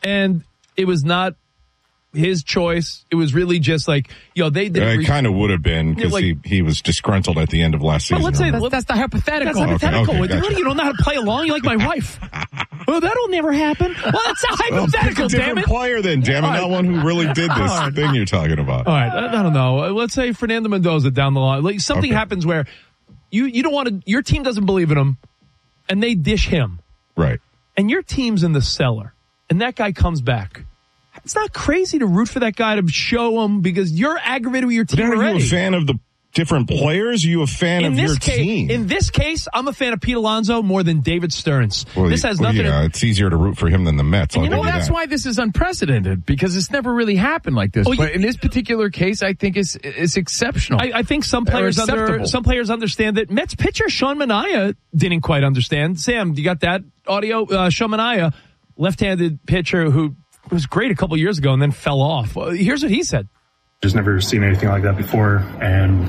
And it was not his choice. It was really just like, they did. It kind of would have been because he was disgruntled at the end of last season. Well, let's say that's the hypothetical. That's hypothetical. Okay, gotcha. You don't know how to play along? You like my wife? Well, that'll never happen. Well, it's a hypothetical, pick a different player then, damn it. Not one who really did this thing you're talking about. All right, I don't know. Let's say Fernando Mendoza down the line. Like something happens where you don't want to, your team doesn't believe in him, and they dish him. Right. And your team's in the cellar, and that guy comes back. It's not crazy to root for that guy to show him because you're aggravated with your team already. Are you a fan of the different players? Are you a fan of your team? In this case, I'm a fan of Pete Alonso more than David Stearns. This has nothing it's easier to root for him than the Mets. That's why this is unprecedented, because it's never really happened like this. But in this particular case, I think it's exceptional. I think some players understand that. Mets pitcher Sean Manaea didn't quite understand. Sam, you got that audio? Sean Manaea, left-handed pitcher who was great a couple years ago and then fell off. Here's what he said. Just never seen anything like that before. And,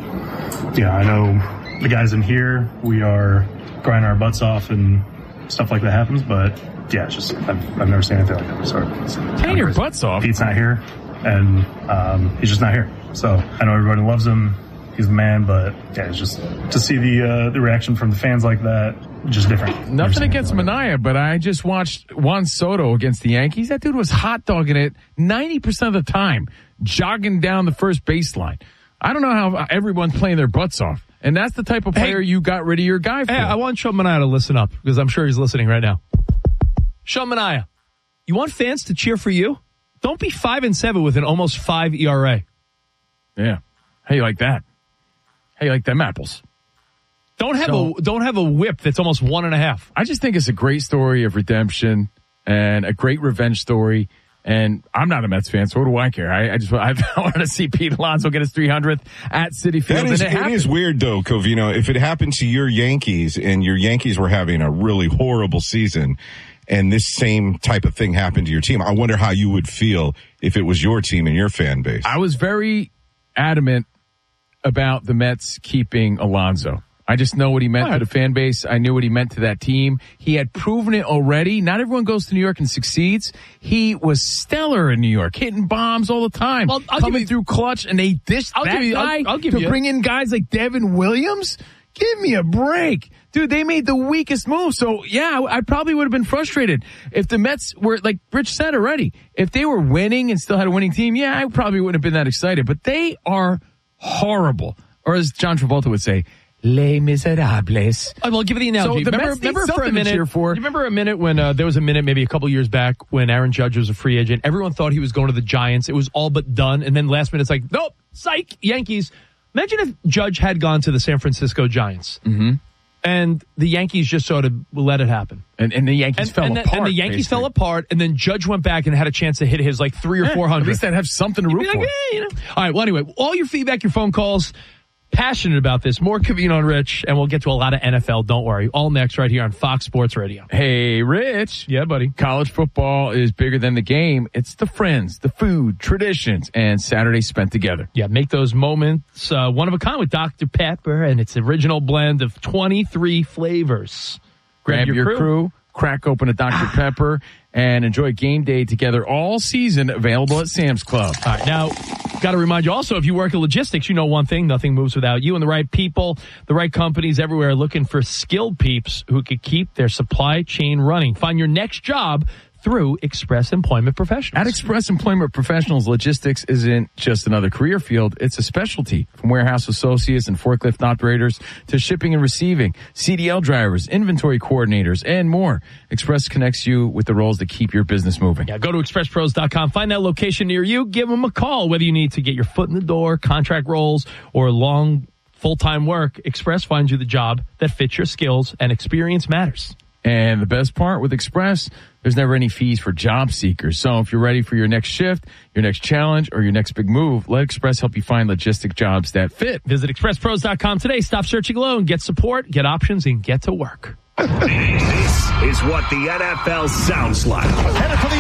I know the guys in here, we are grinding our butts off and stuff like that happens. But, it's just, I've never seen anything like that before. Grinding your butts off? Pete's not here, and he's just not here. So I know everybody loves him. He's the man, but, it's just to see the reaction from the fans like that, just different. Nothing against Manaea, but I just watched Juan Soto against the Yankees. That dude was hot dogging it 90% of the time, jogging down the first baseline. I don't know how everyone's playing their butts off. And that's the type of player you got rid of your guy for. Hey, I want Sean Manaea to listen up because I'm sure he's listening right now. Sean Manaea, you want fans to cheer for you? Don't be 5-7 with an almost 5 ERA. Yeah. How you like that? How you like them apples? Don't have a whip that's almost 1.5. I just think it's a great story of redemption and a great revenge story. And I'm not a Mets fan, so what do I care? I want to see Pete Alonso get his 300th at Citi Field. It is weird, though, Covino. If it happened to your Yankees and your Yankees were having a really horrible season and this same type of thing happened to your team, I wonder how you would feel if it was your team and your fan base. I was very adamant about the Mets keeping Alonso. I just know what he meant to the fan base. I knew what he meant to that team. He had proven it already. Not everyone goes to New York and succeeds. He was stellar in New York, hitting bombs all the time, coming through clutch, and they dished to bring in guys like Devin Williams. Give me a break. Dude, they made the weakest move. So, I probably would have been frustrated if the Mets were, like Rich said already, if they were winning and still had a winning team, I probably wouldn't have been that excited. But they are horrible. Or as John Travolta would say, Les Miserables. I'll give you the analogy. So remember for a minute. You remember a minute when there was a minute, maybe a couple years back, when Aaron Judge was a free agent. Everyone thought he was going to the Giants. It was all but done, and then last minute it's like, nope, psych, Yankees. Imagine if Judge had gone to the San Francisco Giants, and the Yankees just sort of let it happen, and the Yankees fell apart. And the Yankees fell apart, and then Judge went back and had a chance to hit his like 300 or 400. At least they'd have something to root for. All right. Well, anyway, all your feedback, your phone calls. Passionate about this. More Covino and Rich, and we'll get to a lot of NFL. Don't worry. All next right here on Fox Sports Radio. Hey, Rich. Yeah, buddy. College football is bigger than the game. It's the friends, the food, traditions, and Saturdays spent together. Yeah, make those moments one of a kind with Dr. Pepper and its original blend of 23 flavors. Grab your crew, crack open a Dr. Pepper, and enjoy game day together all season, available at Sam's Club. All right, now, got to remind you also, if you work in logistics, you know one thing, nothing moves without you and the right people, the right companies everywhere looking for skilled peeps who could keep their supply chain running. Find your next job through Express Employment Professionals. At Express Employment Professionals, logistics isn't just another career field, it's a specialty. From warehouse associates and forklift operators to shipping and receiving, CDL drivers, inventory coordinators, and more. Express connects you with the roles that keep your business moving. Yeah, go to expresspros.com, find that location near you, give them a call, whether you need to get your foot in the door, contract roles, or long full-time work. Express finds you the job that fits your skills, and experience matters. And the best part with Express, there's never any fees for job seekers. So if you're ready for your next shift, your next challenge, or your next big move, let Express help you find logistic jobs that fit. Visit expresspros.com today. Stop searching alone. Get support, get options, and get to work. This is what the NFL sounds like. Headed for the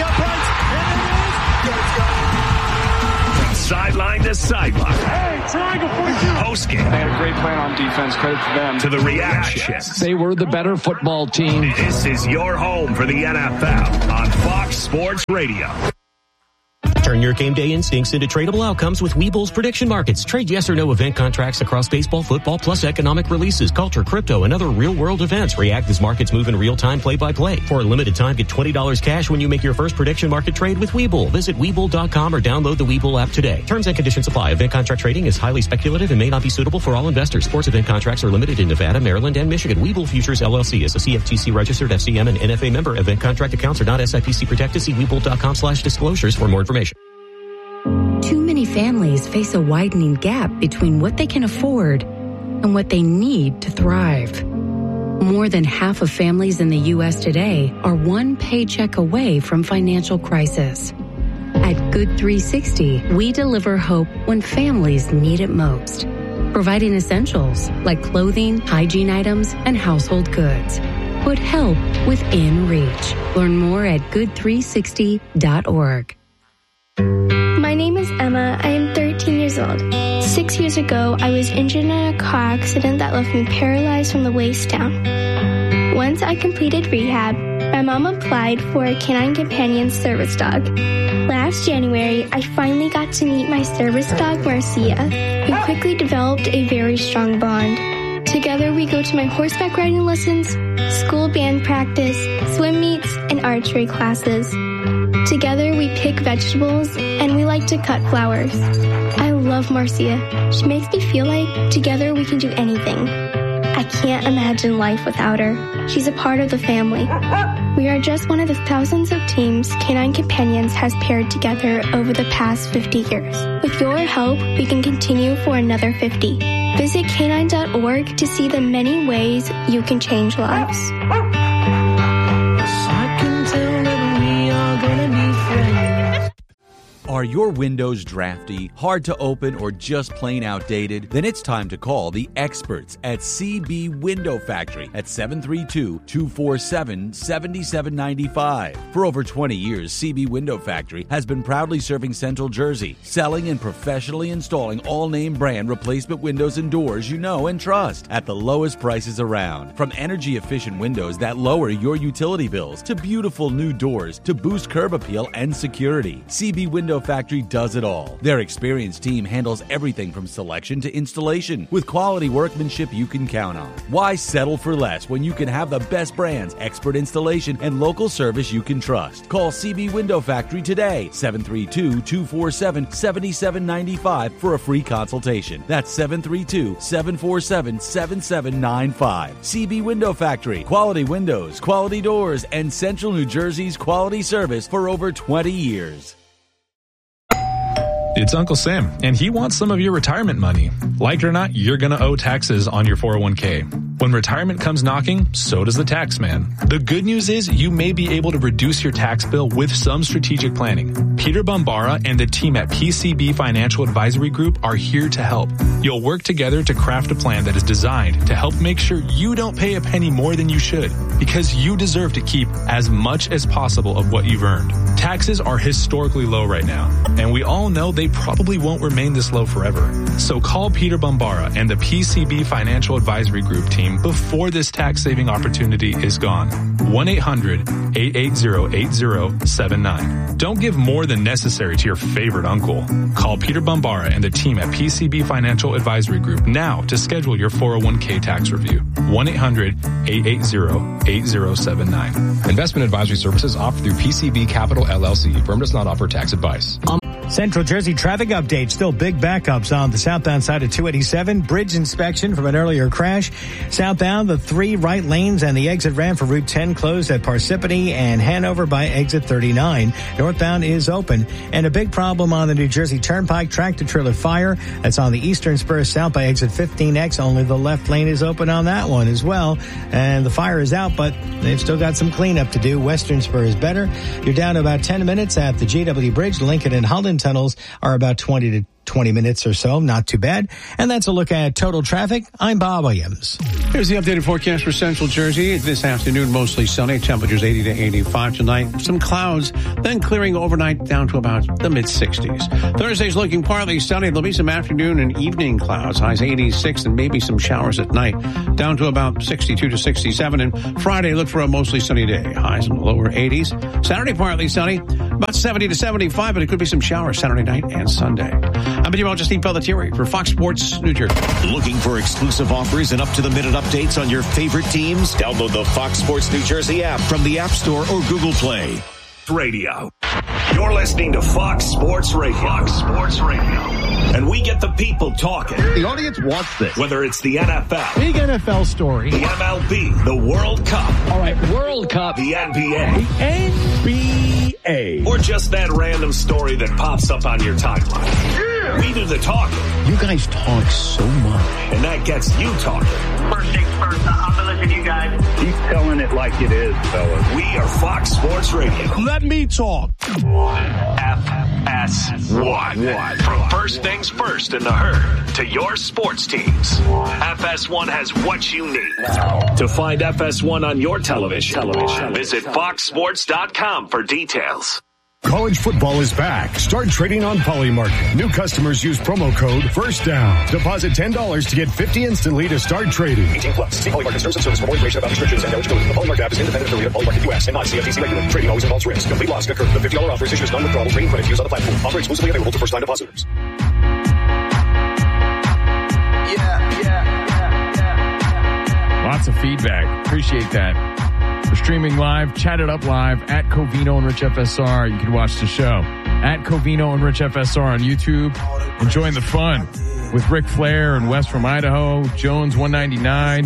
upright. From sideline to sideline. Hey, triangle 42. Postgame. great plan on defense. Credit to them. To the reactions. They were the better football team. This is your home for the NFL on Fox Sports Radio. Turn your game day instincts into tradable outcomes with Webull's prediction markets. Trade yes or no event contracts across baseball, football, plus economic releases, culture, crypto, and other real-world events. React as markets move in real time, play-by-play. For a limited time, get $20 cash when you make your first prediction market trade with Webull. Visit Webull.com or download the Webull app today. Terms and conditions apply. Event contract trading is highly speculative and may not be suitable for all investors. Sports event contracts are limited in Nevada, Maryland, and Michigan. Webull Futures LLC is a CFTC-registered FCM and NFA member. Event contract accounts are not SIPC protected. See Webull.com/disclosures for more information. Too many families face a widening gap between what they can afford and what they need to thrive. More than half of families in the U.S. today are one paycheck away from financial crisis. At Good 360, we deliver hope when families need it most, providing essentials like clothing, hygiene items, and household goods. Put help within reach. Learn more at good360.org. My name is Emma. I am 13 years old. 6 years ago, I was injured in a car accident that left me paralyzed from the waist down. Once I completed rehab, my mom applied for a Canine Companion service dog. Last January, I finally got to meet my service dog, Marcia. We quickly developed a very strong bond. Together, we go to my horseback riding lessons, school band practice, swim meets, and archery classes. Together, we pick vegetables, and we like to cut flowers. I love Marcia. She makes me feel like together we can do anything. I can't imagine life without her. She's a part of the family. We are just one of the thousands of teams Canine Companions has paired together over the past 50 years. With your help, we can continue for another 50. Visit canine.org to see the many ways you can change lives. Are your windows drafty, hard to open, or just plain outdated? Then it's time to call the experts at CB Window Factory at 732-247-7795. For over 20 years, CB Window Factory has been proudly serving Central Jersey, selling and professionally installing all-name brand replacement windows and doors you know and trust at the lowest prices around. From energy-efficient windows that lower your utility bills to beautiful new doors to boost curb appeal and security, CB Window Factory does it all. Their experienced team handles everything from selection to installation with quality workmanship you can count on. Why settle for less when you can have the best brands, expert installation, and local service you can trust? Call CB Window Factory today, 732-247-7795 for a free consultation. That's 732-747-7795. CB Window Factory, quality windows, quality doors, and Central New Jersey's quality service for over 20 years. It's Uncle Sam, and he wants some of your retirement money. Like it or not, you're going to owe taxes on your 401k. When retirement comes knocking, so does the tax man. The good news is you may be able to reduce your tax bill with some strategic planning. Peter Bombara and the team at PCB Financial Advisory Group are here to help. You'll work together to craft a plan that is designed to help make sure you don't pay a penny more than you should, because you deserve to keep as much as possible of what you've earned. Taxes are historically low right now, and we all know they probably won't remain this low forever. So call Peter Bombara and the PCB Financial Advisory Group team before this tax-saving opportunity is gone. 1-800-880-8079. Don't give more than necessary to your favorite uncle. Call Peter Bombara and the team at PCB Financial Advisory Group now to schedule your 401k tax review. 1-800-880-8079. Investment advisory services offered through PCB Capital LLC. Firm does not offer tax advice. Central Jersey traffic update. Still big backups on the southbound side of 287. Bridge inspection from an earlier crash. Southbound, the 3 right lanes and the exit ramp for Route 10 closed at Parsippany and Hanover by exit 39. Northbound is open. And a big problem on the New Jersey Turnpike. Tractor-trailer fire. That's on the eastern spur south by exit 15X. Only the left lane is open on that one as well. And the fire is out, but they've still got some cleanup to do. Western spur is better. You're down to about 10 minutes at the GW Bridge. Lincoln and Holland tunnels are about 20 to 20 minutes or so. Not too bad. And that's a look at total traffic. I'm Bob Williams. Here's the updated forecast for Central Jersey. This afternoon, mostly sunny. Temperatures 80 to 85 tonight. Some clouds, then clearing overnight down to about the mid-60s. Thursday's looking partly sunny. There'll be some afternoon and evening clouds. Highs 86 and maybe some showers at night. Down to about 62 to 67. And Friday, look for a mostly sunny day. Highs in the lower 80s. Saturday, partly sunny. About 70 to 75, but it could be some showers Saturday night and Sunday. I'm meteorologist Steve Pelletieri for Fox Sports New Jersey. Looking for exclusive offers and up-to-the-minute updates on your favorite teams? Download the Fox Sports New Jersey app from the App Store or Google Play. Radio. You're listening to Fox Sports Radio. Fox Sports Radio. And we get the people talking. The audience wants this. Whether it's the NFL. Big NFL story. The MLB. The World Cup. All right, World Cup. The NBA. The NBA. Or just that random story that pops up on your timeline. Yeah. We do the talking. You guys talk so much. And that gets you talking. First things first, I'm going to listen to you guys. Keep telling it like it is, fellas. We are Fox Sports Radio. Let me talk. FS1. From first things first in the herd to your sports teams. FS1 has what you need. To find FS1 on your television. Visit foxsports.com for details. College football is back. Start trading on Polymarket. New customers use promo code FIRSTDOWN. Deposit $10 to get $50 instantly to start trading. 18 plus. See Polymarket terms and service for more information about restrictions and eligibility. The Polymarket app is independent affiliate of Polymarket US and not CFTC regulated. Trading always involves risk. Complete loss can occur. The $50 offer is issued as non-withdrawable trading credit used on the platform. Offer exclusively available to first-time depositors. Lots of feedback. Appreciate that. We're streaming live, chat it up live at Covino and Rich FSR. You can watch the show at Covino and Rich FSR on YouTube. Enjoying the fun with Ric Flair and Wes from Idaho, Jones 199,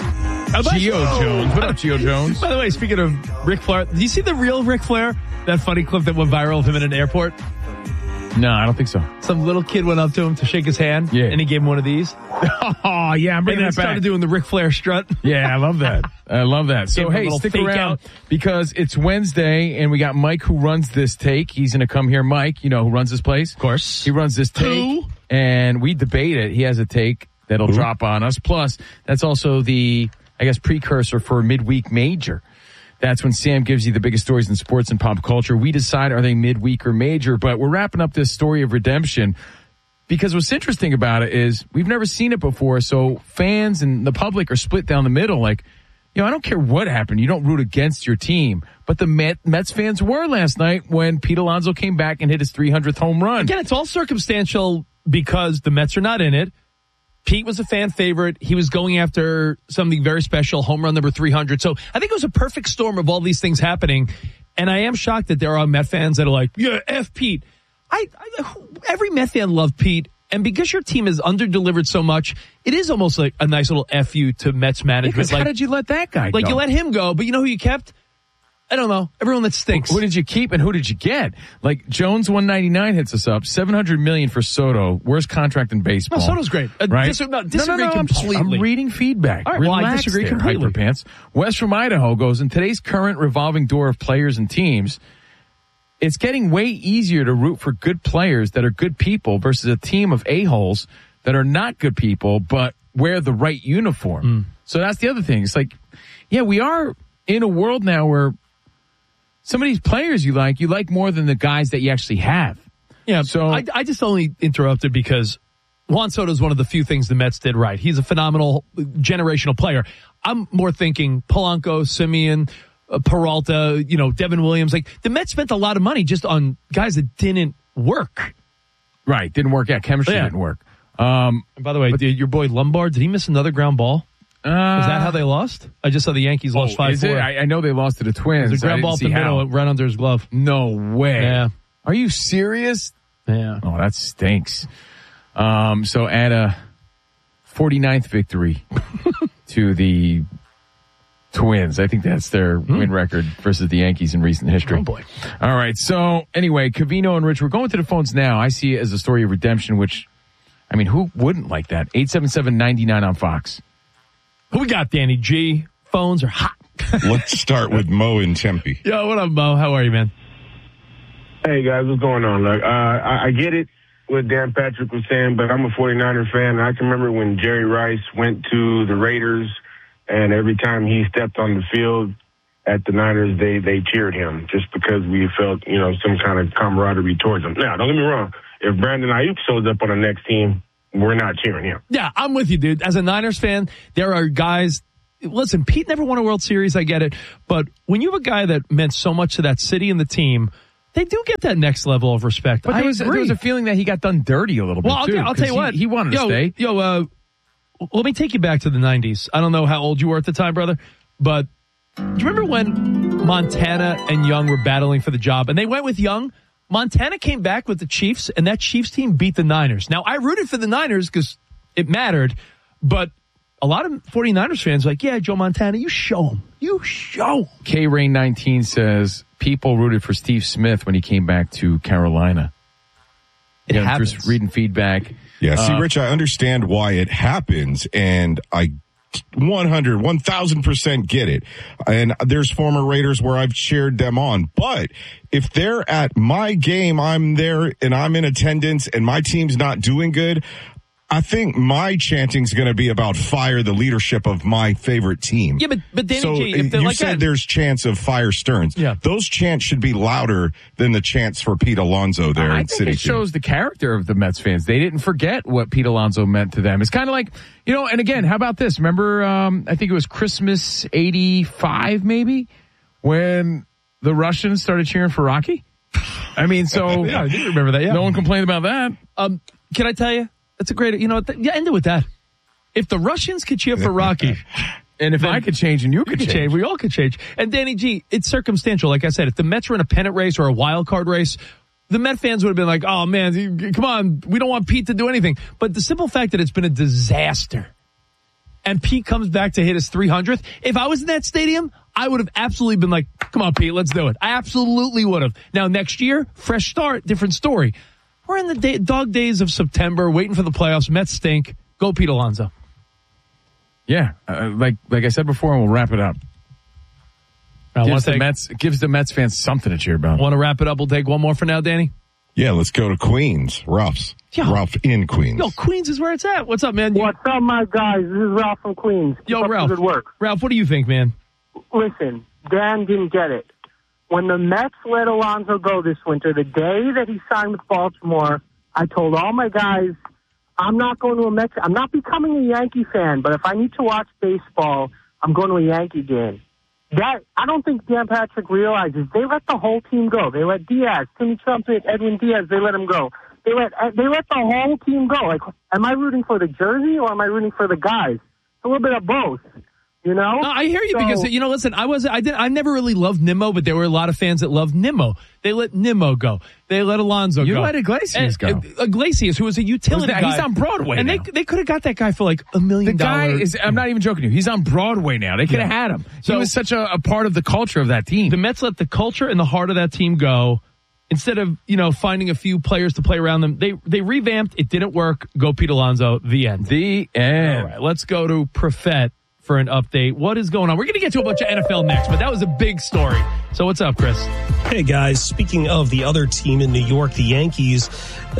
Gio Jones. What up, Gio Jones? By the way, speaking of Ric Flair, do you see the real Ric Flair? That funny clip that went viral of him in an airport? No, I don't think so. Some little kid went up to him to shake his hand, and he gave him one of these. Oh, yeah, I'm bringing that back. Started doing the Ric Flair strut. Yeah, I love that. I love that. So, hey, stick around because it's Wednesday, and we got Mike who runs this take. He's going to come here. Mike, you know who runs this place? Of course. He runs this take, and we debate it. He has a take that'll drop on us. Plus, that's also the, I guess, precursor for Midweek Major. That's when Sam gives you the biggest stories in sports and pop culture. We decide, are they midweek or major? But we're wrapping up this story of redemption because what's interesting about it is we've never seen it before. So fans and the public are split down the middle. Like, you know, I don't care what happened. You don't root against your team. But the Mets fans were last night when Pete Alonso came back and hit his 300th home run. Again, it's all circumstantial because the Mets are not in it. Pete was a fan favorite. He was going after something very special, home run number 300. So I think it was a perfect storm of all these things happening. And I am shocked that there are Met fans that are like, yeah, F Pete. Every Met fan loved Pete. And because your team has under-delivered so much, it is almost like a nice little F-you to Mets management. Because how did you let that guy go? Like, you let him go, but you know who you kept? I don't know. Everyone that stinks. Who did you keep and who did you get? Like Jones 199 hits us up. $700 million for Soto. Worst contract in baseball. No, Soto's great. Right? Disagree completely. I'm reading feedback. All right, Relax well, I disagree there, completely. Hyperpants. Wes from Idaho goes, in today's current revolving door of players and teams, it's getting way easier to root for good players that are good people versus a team of a-holes that are not good people but wear the right uniform. So that's the other thing. It's like, yeah, we are in a world now where some of these players you like more than the guys that you actually have. Yeah, so I just only interrupted because Juan Soto is one of the few things the Mets did right. He's a phenomenal generational player. I'm more thinking Polanco, Simeon, Peralta, Devin Williams. Like, the Mets spent a lot of money just on guys that didn't work. Right, didn't work out. Chemistry didn't work. And by the way, your boy Lombard, did he miss another ground ball? Is that how they lost? I just saw the Yankees lost 5-4. I know they lost to the Twins. There's a ground ball up the middle, right under his glove. No way. Yeah. Are you serious? Yeah. Oh, that stinks. So add a 49th victory to the Twins. I think that's their win record versus the Yankees in recent history. Oh, boy. All right. So anyway, Covino and Rich, we're going to the phones now. I see it as a story of redemption, which, I mean, who wouldn't like that? 877-99 on Fox. Who we got, Danny G? Phones are hot. Let's start with Mo in Tempe. Yo, what up, Mo? How are you, man? Hey, guys. What's going on? Look, I get it. what Dan Patrick was saying, but I'm a 49er fan. I can remember when Jerry Rice went to the Raiders, and every time he stepped on the field at the Niners, they cheered him just because we felt, some kind of camaraderie towards him. Now, don't get me wrong. If Brandon Ayuk shows up on the next team, we're not cheering him. Yeah, I'm with you, dude. As a Niners fan, there are guys. Listen, Pete never won a World Series. I get it. But when you have a guy that meant so much to that city and the team, they do get that next level of respect. But there was a feeling that he got done dirty a little bit, too. I'll tell you what. He wanted to stay. Let me take you back to the 90s. I don't know how old you were at the time, brother, but do you remember when Montana and Young were battling for the job? And they went with Young. Montana came back with the Chiefs, and that Chiefs team beat the Niners. Now, I rooted for the Niners because it mattered, but a lot of 49ers fans are like, yeah, Joe Montana, you show him. You show him. K-Rain19 says people rooted for Steve Smith when he came back to Carolina. It happens. Just reading feedback. Yeah, see, Rich, I understand why it happens, and I 1,000% get it. And there's former Raiders where I've cheered them on. But if they're at my game, I'm there and I'm in attendance and my team's not doing good, I think my chanting's going to be about fire the leadership of my favorite team. Yeah, but Danny so G, if you said there's chants of fire Stearns. Yeah. Those chants should be louder than the chants for Pete Alonso there I in think City. it shows the character of the Mets fans. They didn't forget what Pete Alonso meant to them. It's kind of like, and again, how about this? Remember, I think it was Christmas 85 maybe, when the Russians started cheering for Rocky? I mean, so yeah, I do remember that, yeah. No one complained about that. Can I tell you? That's a great, end it with that. If the Russians could cheer for Rocky, and if I could change and you could change, we all could change. And Danny G, it's circumstantial. Like I said, if the Mets were in a pennant race or a wild card race, the Met fans would have been like, oh man, come on, we don't want Pete to do anything. But the simple fact that it's been a disaster and Pete comes back to hit his 300th, if I was in that stadium, I would have absolutely been like, come on, Pete, let's do it. I absolutely would have. Now, next year, fresh start, different story. We're in the dog days of September, waiting for the playoffs. Mets stink. Go Pete Alonso. Yeah, like I said before, and we'll wrap it up. Gives the Mets fans something to cheer about. Want to wrap it up? We'll take one more for now, Danny. Yeah, let's go to Queens. Ralph's. Ralph in Queens. Yo, Queens is where it's at. What's up, man? What's up, my guys? This is Ralph from Queens. Yo, Ralph. Good work. Ralph, what do you think, man? Listen, Dan didn't get it. When the Mets let Alonso go this winter, the day that he signed with Baltimore, I told all my guys, I'm not going to a Mets. I'm not becoming a Yankee fan, but if I need to watch baseball, I'm going to a Yankee game. That I don't think Dan Patrick realizes. They let the whole team go. They let Diaz, Timmy Trumpet, Edwin Diaz. They let him go. They let the whole team go. Like, am I rooting for the jersey or am I rooting for the guys? It's a little bit of both. No, I hear you because listen, I never really loved Nimmo, but there were a lot of fans that loved Nimmo. They let Nimmo go. They let Alonso go. You let Iglesias go. Iglesias, who was a utility guy. He's on Broadway and now. They could have got that guy for like $1 million. The guy is, I'm not even joking you, he's on Broadway now. They could have had him. So, he was such a part of the culture of that team. The Mets let the culture and the heart of that team go. Instead of, finding a few players to play around them, they revamped. It didn't work. Go Pete Alonso. The end. The end. All right, let's go to Profet for an update. What is going on? We're going to get to a bunch of NFL next, but that was a big story. So what's up, Chris? Hey, guys. Speaking of the other team in New York, the Yankees,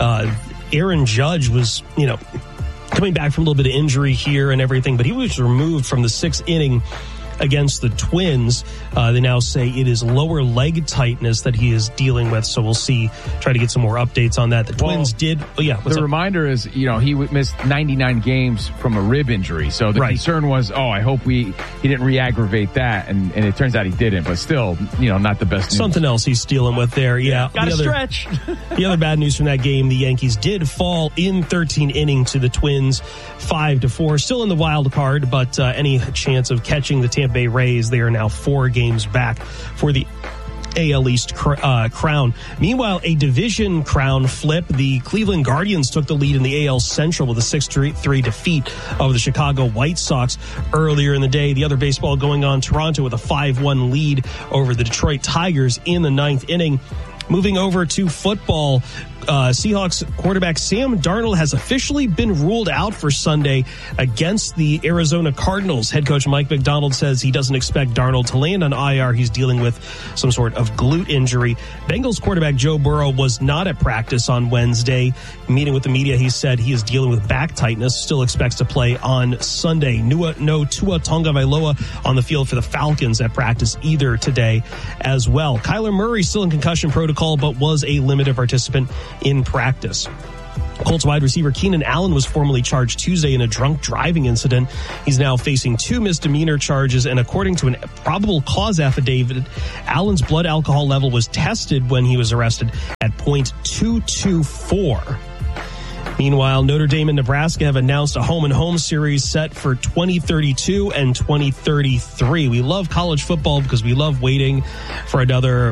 Aaron Judge was, coming back from a little bit of injury here and everything, but he was removed from the 6th inning against the Twins. They now say it is lower leg tightness that he is dealing with. So we'll see, try to get some more updates on that. The Twins did. Oh, yeah. The reminder is, he missed 99 games from a rib injury. So the concern was, I hope he didn't re-aggravate that. And it turns out he didn't, but still, not the best news. Something else he's dealing with there. Yeah. Got to stretch. The other bad news from that game, the Yankees did fall in 13 innings to the Twins 5-4. Still in the wild card, but any chance of catching the Tampa Bay Rays, they are now 4 games back for the AL East crown. Meanwhile, a division crown flip. The Cleveland Guardians took the lead in the AL Central with a 6-3 defeat of the Chicago White Sox earlier in the day. The other baseball going on, Toronto with a 5-1 lead over the Detroit Tigers in the 9th inning. Moving over to football, Seahawks quarterback Sam Darnold has officially been ruled out for Sunday against the Arizona Cardinals. Head coach Mike McDonald says he doesn't expect Darnold to land on IR. He's dealing with some sort of glute injury. Bengals quarterback Joe Burrow was not at practice on Wednesday. Meeting with the media, he said he is dealing with back tightness, still expects to play on Sunday. No Tua Tagovailoa on the field for the Falcons at practice either today as well. Kyler Murray still in concussion protocol, but was a limited participant in practice. Colts wide receiver Keenan Allen was formally charged Tuesday in a drunk driving incident. He's now facing 2 misdemeanor charges, and according to a probable cause affidavit, Allen's blood alcohol level was tested when he was arrested at .224. Meanwhile, Notre Dame and Nebraska have announced a home-and-home series set for 2032 and 2033. We love college football because we love waiting for another,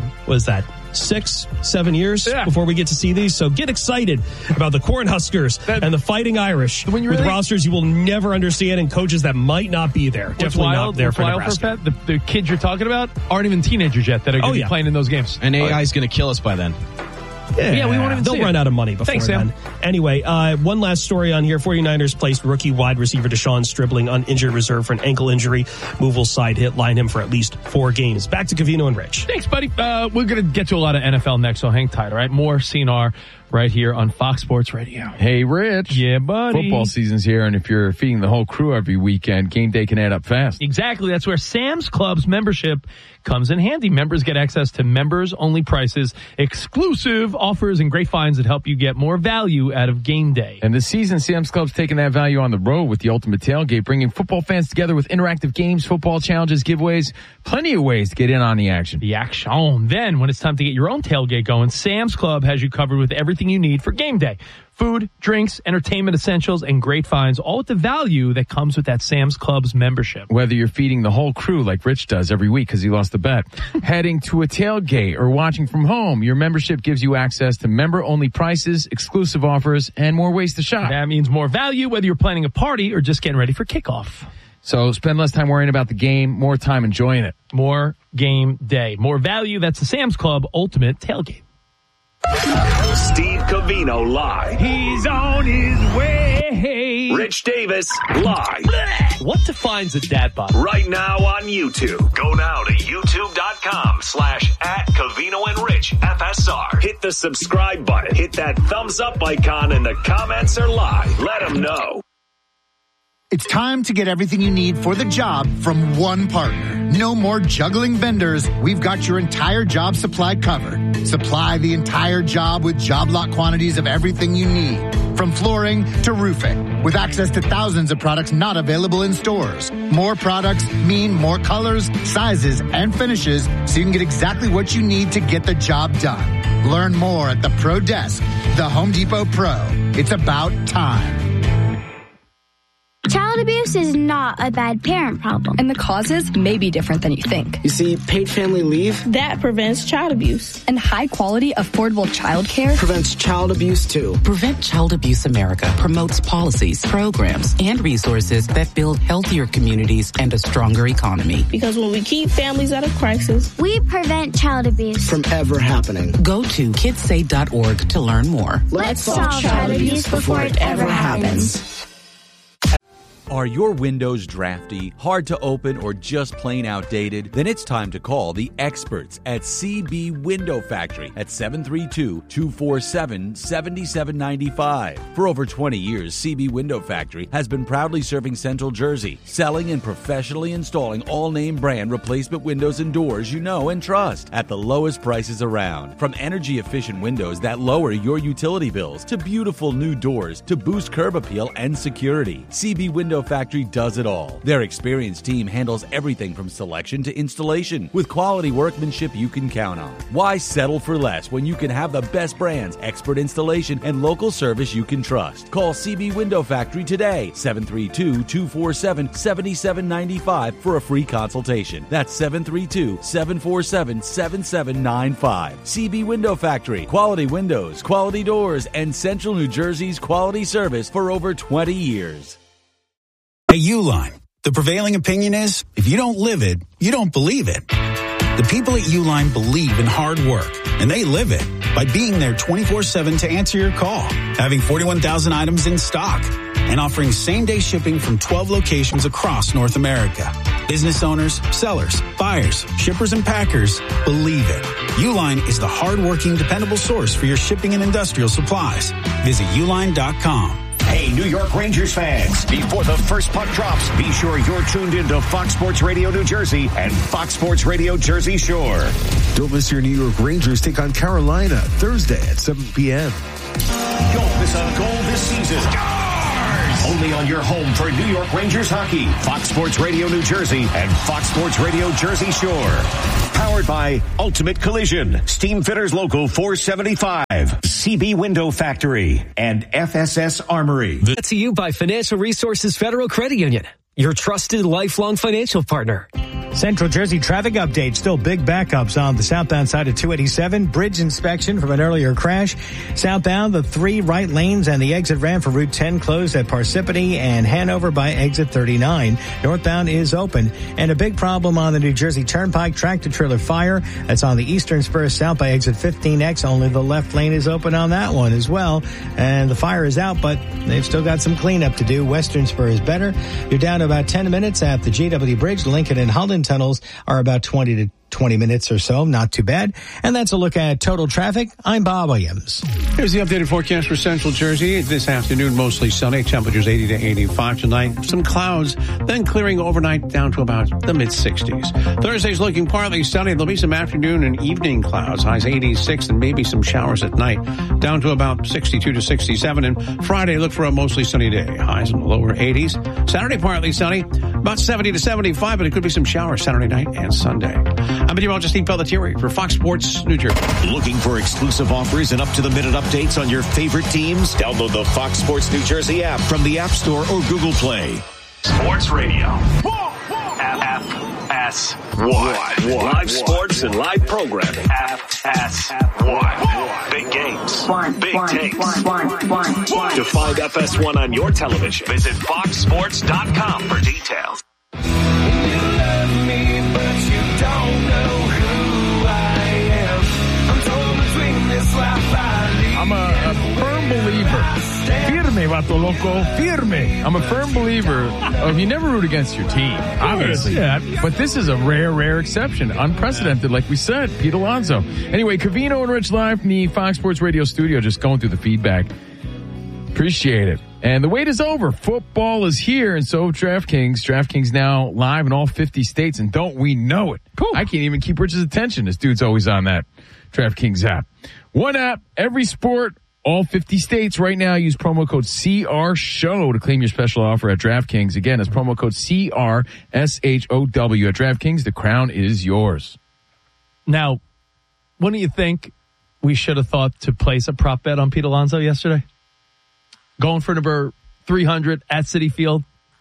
6-7 years before we get to see these. So get excited about the Cornhuskers and the Fighting Irish with rosters you will never understand and coaches that might not be there. Definitely not there for Nebraska. The kids you're talking about aren't even teenagers yet that are going to be playing in those games. And AI is going to kill us by then. Yeah, we won't even They'll run out of money before then. Anyway, one last story on here. 49ers placed rookie wide receiver Deshaun Stribling on injured reserve for an ankle injury. Movable side hit line him for at least 4 games. Back to Covino and Rich. Thanks, buddy. We're going to get to a lot of NFL next, so hang tight, all right? More CNR right here on Fox Sports Radio. Hey, Rich. Yeah, buddy. Football season's here, and if you're feeding the whole crew every weekend, game day can add up fast. Exactly. That's where Sam's Club's membership comes in handy. Members get access to members-only prices, exclusive offers, and great finds that help you get more value out of game day. And this season, Sam's Club's taking that value on the road with the Ultimate Tailgate, bringing football fans together with interactive games, football challenges, giveaways, plenty of ways to get in on the action. The action. Then, when it's time to get your own tailgate going, Sam's Club has you covered with everything you need for game day. Food, drinks, entertainment essentials, and great finds, all with the value that comes with that Sam's Club's membership. Whether you're feeding the whole crew like Rich does every week because he lost the bet, heading to a tailgate, or watching from home, your membership gives you access to member-only prices, exclusive offers, and more ways to shop. That means more value whether you're planning a party or just getting ready for kickoff. So spend less time worrying about the game, more time enjoying it. More game day. More value. That's the Sam's Club Ultimate Tailgate. Steve Covino live. He's on his way. Rich Davis live. What defines a dad bod? Right now on YouTube. Go now to youtube.com/@Covino and Rich FSR. Hit the subscribe button. Hit that thumbs up icon, and the comments are live. Let them know. It's time to get everything you need for the job from one partner. No more juggling vendors. We've got your entire job supply covered. Supply the entire job with job lot quantities of everything you need, from flooring to roofing, with access to thousands of products not available in stores. More products mean more colors, sizes, and finishes, so you can get exactly what you need to get the job done. Learn more at the Pro Desk, the Home Depot Pro. It's about time. Child abuse is not a bad parent problem. And the causes may be different than you think. You see, paid family leave that prevents child abuse. And high quality, affordable child care prevents child abuse too. Prevent Child Abuse America promotes policies, programs, and resources that build healthier communities and a stronger economy. Because when we keep families out of crisis, we prevent child abuse from ever happening. Go to kidssay.org to learn more. Let's solve child abuse before it ever happens. Are your windows drafty, hard to open, or just plain outdated? Then it's time to call the experts at CB Window Factory at 732-247-7795. For over 20 years, CB Window Factory has been proudly serving Central Jersey, selling and professionally installing all name brand replacement windows and doors you know and trust at the lowest prices around. From energy efficient windows that lower your utility bills to beautiful new doors to boost curb appeal and security, CB Window Factory does it all. Their experienced team handles everything from selection to installation with quality workmanship you can count on. Why settle for less when you can have the best brands, expert installation, and local service you can trust? Call CB Window Factory today, 732-247-7795 for a free consultation. That's 732-747-7795. CB Window Factory. Quality windows, quality doors, and Central New Jersey's quality service for over 20 years. At Uline, the prevailing opinion is, if you don't live it, you don't believe it. The people at Uline believe in hard work, and they live it by being there 24/7 to answer your call, having 41,000 items in stock, and offering same-day shipping from 12 locations across North America. Business owners, sellers, buyers, shippers, and packers believe it. Uline is the hard-working, dependable source for your shipping and industrial supplies. Visit uline.com. Hey, New York Rangers fans, before the first puck drops, be sure you're tuned into Fox Sports Radio New Jersey and Fox Sports Radio Jersey Shore. Don't miss your New York Rangers take on Carolina Thursday at 7 p.m. Don't miss a goal this season. Only on your home for New York Rangers hockey, Fox Sports Radio New Jersey and Fox Sports Radio Jersey Shore. Powered by Ultimate Collision, Steam Fitters Local 475, CB Window Factory, and FSS Armory. That's to you by Financial Resources Federal Credit Union, your trusted lifelong financial partner. Central Jersey traffic update. Still big backups on the southbound side of 287. Bridge inspection from an earlier crash. Southbound, the 3 right lanes and the exit ramp for Route 10 closed at Parsippany and Hanover by exit 39. Northbound is open. And a big problem on the New Jersey Turnpike. Tractor trailer fire. That's on the eastern spur south by exit 15X. Only the left lane is open on that one as well. And the fire is out, but they've still got some cleanup to do. Western spur is better. You're down to about 10 minutes at the GW Bridge. Lincoln and Holland tunnels are about 20 minutes or so. Not too bad. And that's a look at total traffic. I'm Bob Williams. Here's the updated forecast for Central Jersey. This afternoon, mostly sunny. Temperatures 80 to 85 tonight. Some clouds, then clearing overnight down to about the mid-60s. Thursday's looking partly sunny. There'll be some afternoon and evening clouds. Highs 86 and maybe some showers at night. Down to about 62 to 67. And Friday, look for a mostly sunny day. Highs in the lower 80s. Saturday, partly sunny. About 70 to 75, but it could be some showers Saturday night and Sunday. I'm meteorologist Steve Pelletieri for Fox Sports New Jersey. Looking for exclusive offers and up-to-the-minute updates on your favorite teams? Download the Fox Sports New Jersey app from the App Store or Google Play. Sports Radio. FS1. Live sports and live programming. FS1. Big games. Big takes. To find FS1 on your television, visit foxsports.com for details. I'm a firm believer. Firme, vato loco. Firme. I'm a firm believer of you never root against your team, obviously. Yeah. But this is a rare exception. Unprecedented, like we said. Pete Alonso. Anyway, Covino and Rich live from the Fox Sports Radio studio, just going through the feedback. Appreciate it. And the wait is over. Football is here, and so DraftKings. DraftKings now live in all 50 states, and don't we know it? Cool. I can't even keep Rich's attention. This dude's always on that DraftKings app. One app, every sport, all 50 states. Right now, use promo code CRSHOW to claim your special offer at DraftKings. Again, it's promo code CRSHOW at DraftKings. The crown is yours. Now, what do you think we should have thought to place a prop bet on Pete Alonso yesterday? Going for number 300 at Citi Field.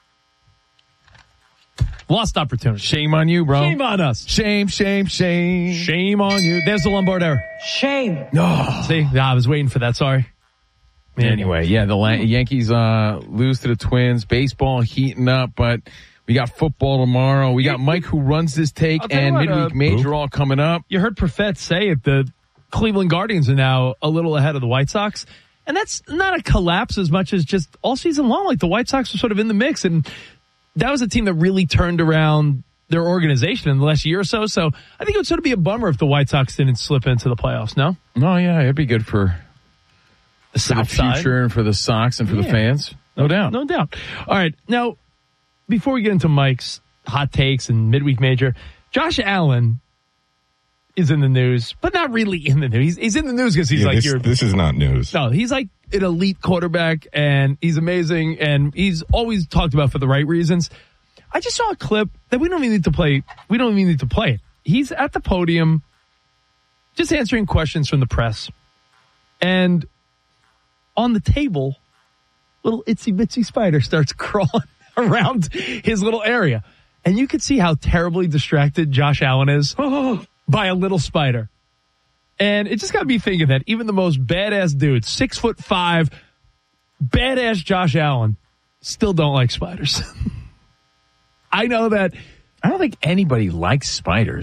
Lost opportunity. Shame on you, bro. Shame on us. Shame. Shame on you. There's the Lombard error. Shame. No. See, I was waiting for that. Sorry. Anyway, yeah, the Yankees lose to the Twins. Baseball heating up, but we got football tomorrow. We got Mike who runs this take and midweek major all coming up. You heard Perfett say it. The Cleveland Guardians are now a little ahead of the White Sox. And that's not a collapse as much as just all season long. Like the White Sox were sort of in the mix, and that was a team that really turned around their organization in the last year or so. So I think it would sort of be a bummer if the White Sox didn't slip into the playoffs, no? Oh, yeah, it'd be good for the future and for the Sox and for the fans. No doubt. No doubt. All right. Now, before we get into Mike's hot takes and midweek major, Josh Allen is in the news, but not really in the news. He's in the news because he's this is not news. No, he's like an elite quarterback, and he's amazing, and he's always talked about for the right reasons. I just saw a clip that we don't even need to play. We don't even need to play it. He's at the podium just answering questions from the press. And on the table, little itsy-bitsy spider starts crawling around his little area. And you can see how terribly distracted Josh Allen is by a little spider. And it just got me thinking that even the most badass dude, 6'5", badass Josh Allen, still don't like spiders. I know that. I don't think anybody likes spiders.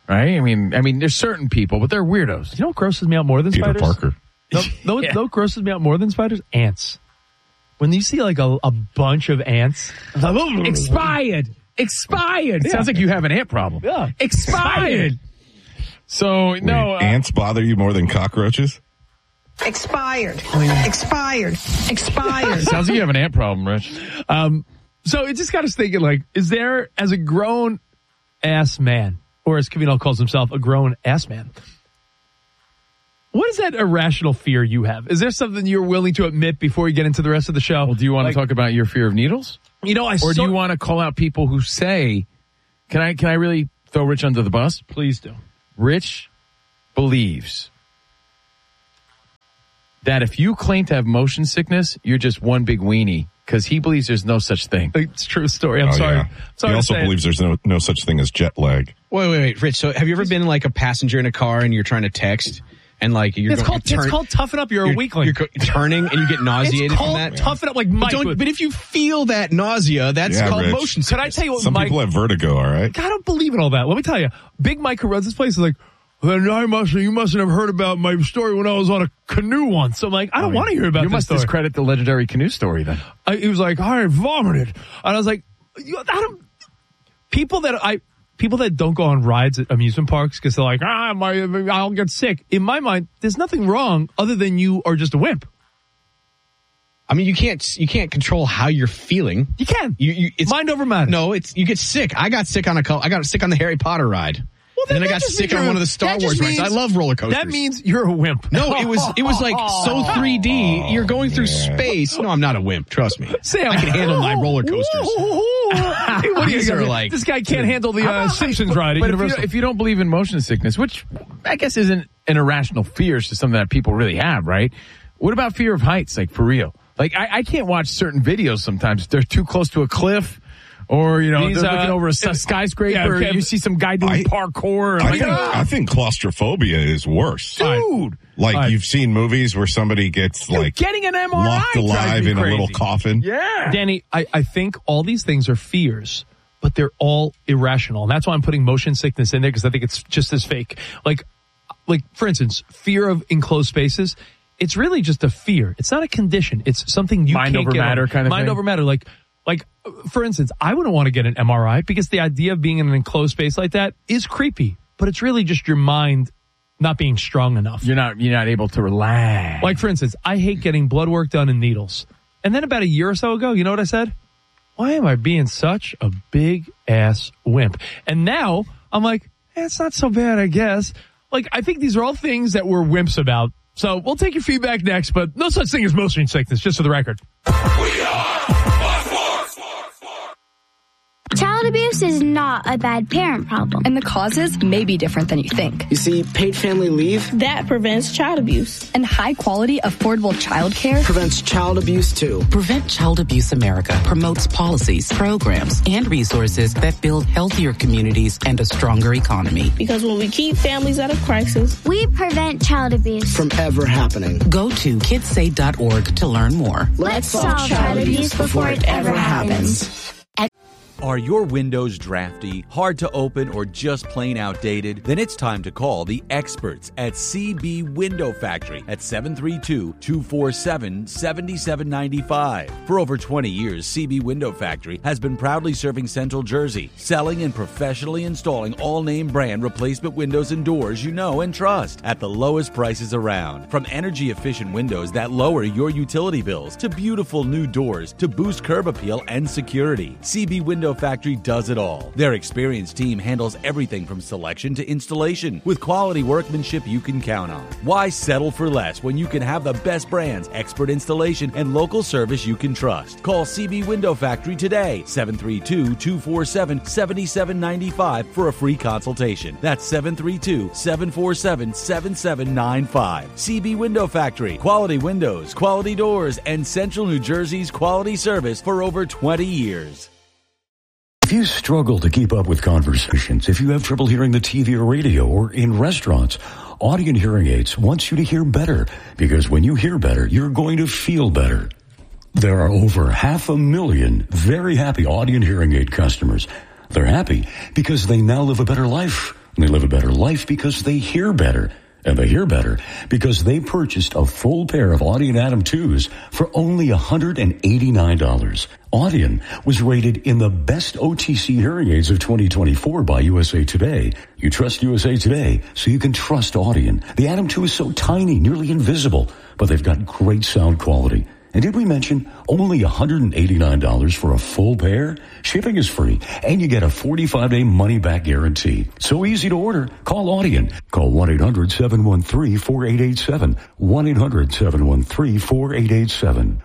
right? I mean, there's certain people, but they're weirdos. You know what grosses me out more than Peter spiders? Parker. No, what grosses me out more than spiders? Ants. When you see like a bunch of ants. Expired. Yeah. Sounds like you have an ant problem. Yeah. Expired. So, no. Ants bother you more than cockroaches? Expired. Expired. Sounds like you have an ant problem, Rich. So it just got us thinking, like, is there, as a grown-ass man, or as Covino calls himself, a grown-ass man, what is that irrational fear you have? Is there something you're willing to admit before we get into the rest of the show? Well, do you want to talk about your fear of needles? You know, or do you want to call out people who say, can I really throw Rich under the bus? Please do. Rich believes that if you claim to have motion sickness, you're just one big weenie, because he believes there's no such thing. It's a true story. I'm sorry. Yeah. Sorry he also believes there's no such thing as jet lag. Wait, Rich. So have you ever been like a passenger in a car and you're trying to text and like it's called toughen up. You're a weakling. You're turning and you get nauseated from that. Toughen up, like Mike. But if you feel that nausea, that's called Rich. motion sickness. Can I tell you what Some Mike? people have vertigo. All right. I don't believe in all that. Let me tell you, Big Mike, who runs this place, is like, well, you mustn't have heard about my story when I was on a canoe once. So I'm like, I don't want to hear about you this must story. discredit the legendary canoe story then. He was like, I vomited. And I was like, people that don't go on rides at amusement parks because they're like, I'll get sick. In my mind, there's nothing wrong other than you are just a wimp. I mean, you can't control how you're feeling. You can. It's mind over matter. No, you get sick. I got sick on the Harry Potter ride. Well, and then I got sick on one of the Star Wars rides. I love roller coasters. That means you're a wimp. No, it was like so 3D. You're going through space. No, I'm not a wimp. Trust me. Sam, I can handle my roller coasters. These are like, this guy can't handle the Simpsons ride. But if you don't believe in motion sickness, which I guess isn't an irrational fear, it's just something that people really have, right? What about fear of heights, like for real? Like I can't watch certain videos sometimes. They're too close to a cliff. Or, they're looking over a skyscraper. You see some guy doing parkour. I think claustrophobia is worse. Dude. You've seen movies where somebody gets getting an MRI locked alive in a little coffin. Yeah. Danny, I think all these things are fears, but they're all irrational. And that's why I'm putting motion sickness in there, because I think it's just as fake. Like, for instance, fear of enclosed spaces. It's really just a fear. It's not a condition. It's something you mind can't over get matter on. kind of mind thing. over matter. Like, for instance, I wouldn't want to get an MRI because the idea of being in an enclosed space like that is creepy, but it's really just your mind not being strong enough. You're not able to relax. Like, for instance, I hate getting blood work done in needles. And then about a year or so ago, you know what I said? Why am I being such a big ass wimp? And now I'm like, it's not so bad, I guess. Like, I think these are all things that we're wimps about. So we'll take your feedback next, but no such thing as motion sickness, just for the record. Child abuse is not a bad parent problem. And the causes may be different than you think. You see, paid family leave That prevents child abuse. And high-quality, affordable childcare prevents child abuse, too. Prevent Child Abuse America promotes policies, programs, and resources that build healthier communities and a stronger economy. Because when we keep families out of crisis, We prevent child abuse From ever happening. Go to kidsaid.org to learn more. Let's solve child abuse before it ever happens. Are your windows drafty, hard to open, or just plain outdated? Then it's time to call the experts at CB Window Factory at 732-247-7795. For over 20 years, CB Window Factory has been proudly serving Central Jersey, selling and professionally installing all name brand replacement windows and doors you know and trust at the lowest prices around. From energy efficient windows that lower your utility bills to beautiful new doors to boost curb appeal and security, CB Window Factory does it all. Their experienced team handles everything from selection to installation with quality workmanship you can count on. Why settle for less when you can have the best brands, expert installation, and local service you can trust? Call CB Window Factory today, 732-247-7795 for a free consultation. That's 732-747-7795. CB Window Factory. Quality windows, quality doors, and Central New Jersey's quality service for over 20 years. If you struggle to keep up with conversations, if you have trouble hearing the TV or radio or in restaurants, Audient Hearing Aids wants you to hear better, because when you hear better, you're going to feel better. There are over 500,000 very happy Audient Hearing Aid customers. They're happy because they now live a better life. They live a better life because they hear better. And they hear better because they purchased a full pair of Audien Adam 2s for only $189. Audien was rated in the best OTC hearing aids of 2024 by USA Today. You trust USA Today, so you can trust Audien. The Adam 2 is so tiny, nearly invisible, but they've got great sound quality. And did we mention only $189 for a full pair? Shipping is free, and you get a 45-day money-back guarantee. So easy to order. Call Audien. Call 1-800-713-4887. 1-800-713-4887.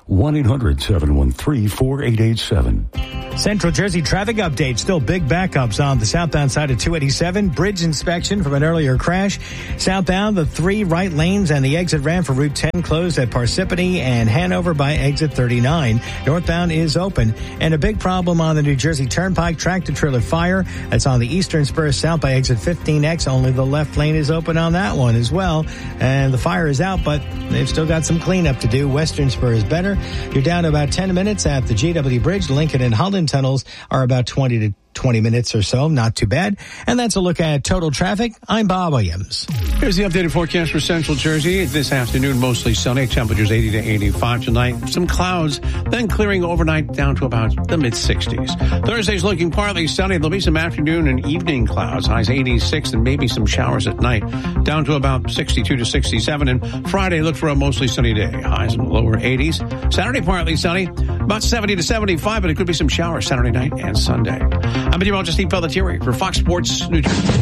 1-800-713-4887. Central Jersey traffic update. Still big backups on the southbound side of 287. Bridge inspection from an earlier crash. Southbound, the 3 right lanes and the exit ramp for Route 10 closed at Parsippany and Hanover by exit 39. Northbound is open. And a big problem on the New Jersey Turnpike. Tractor-trailer fire. That's on the eastern spur south by exit 15X. Only the left lane is open on that one as well. And the fire is out, but they've still got some cleanup to do. Western spur is better. You're down to about 10 minutes at the GW Bridge. Lincoln and Holland tunnels are about 20 minutes or so. Not too bad. And that's a look at total traffic. I'm Bob Williams. Here's the updated forecast for Central Jersey. This afternoon, mostly sunny. Temperatures 80 to 85 tonight. Some clouds, then clearing overnight down to about the mid-60s. Thursday's looking partly sunny. There'll be some afternoon and evening clouds. Highs 86 and maybe some showers at night. Down to about 62 to 67. And Friday, look for a mostly sunny day. Highs in the lower 80s. Saturday, partly sunny. About 70 to 75, but it could be some showers Saturday night and Sunday. I'm meteorologist Steve Pelletieri for Fox Sports New Jersey.